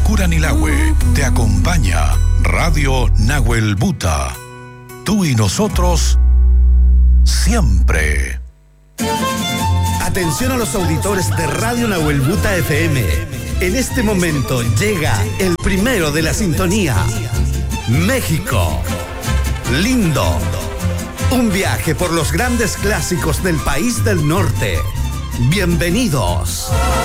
Curanilahue te acompaña Radio Nahuel Buta. Tú y nosotros siempre. Atención a los auditores de Radio Nahuel Buta FM. En este momento llega el primero de la sintonía. México. Lindo. Un viaje por los grandes clásicos del país del norte. Bienvenidos.